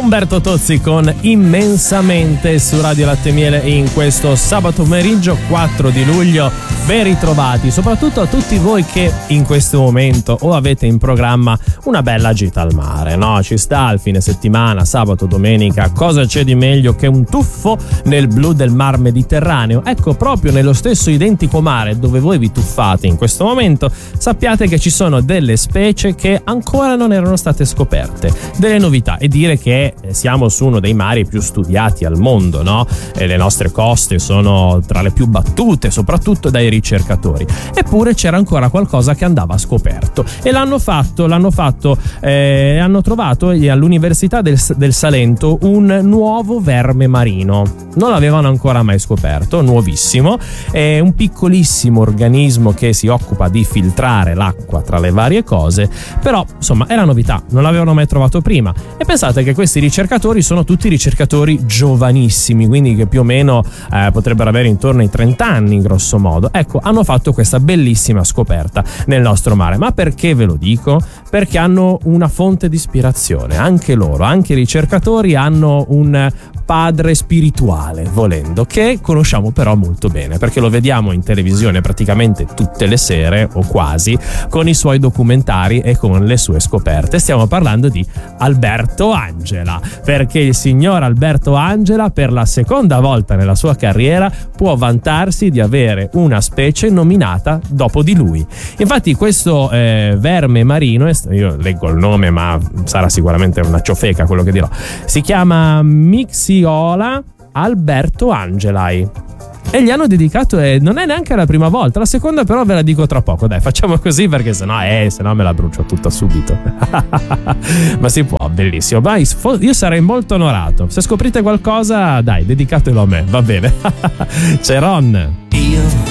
Umberto Tozzi con Immensamente su Radio Latte e Miele in questo sabato pomeriggio 4 di luglio. Ben ritrovati, soprattutto a tutti voi che in questo momento o avete in programma una bella gita al mare, no? Ci sta il fine settimana, sabato, domenica, cosa c'è di meglio che un tuffo nel blu del mar Mediterraneo? Ecco, proprio nello stesso identico mare dove voi vi tuffate in questo momento, sappiate che ci sono delle specie che ancora non erano state scoperte, delle novità, e dire che siamo su uno dei mari più studiati al mondo, no? E le nostre coste sono tra le più battute, soprattutto dai ricercatori. Eppure c'era ancora qualcosa che andava scoperto e hanno trovato all'Università del Salento un nuovo verme marino. Non l'avevano ancora mai scoperto, nuovissimo, è un piccolissimo organismo che si occupa di filtrare l'acqua tra le varie cose, però insomma è la novità, non l'avevano mai trovato prima. E pensate che questi ricercatori sono tutti ricercatori giovanissimi, quindi che più o meno potrebbero avere intorno ai 30 anni grosso modo. Ecco, hanno fatto questa bellissima scoperta nel nostro mare. Ma perché ve lo dico? Perché hanno una fonte di ispirazione, anche loro, anche i ricercatori hanno un padre spirituale, volendo, che conosciamo però molto bene, perché lo vediamo in televisione praticamente tutte le sere o quasi, con i suoi documentari e con le sue scoperte. Stiamo parlando di Alberto Angela, perché il signor Alberto Angela per la seconda volta nella sua carriera può vantarsi di avere una specie nominata dopo di lui. Infatti questo verme marino, io leggo il nome ma sarà sicuramente una ciofeca quello che dirò, si chiama Mixiola Alberto Angelai e gli hanno dedicato, non è neanche la prima volta, la seconda però ve la dico tra poco, dai, facciamo così perché sennò me la brucio tutta subito. Ma si può, bellissimo. Vai, io sarei molto onorato se scoprite qualcosa, dai, dedicatelo a me, va bene. C'è Ron.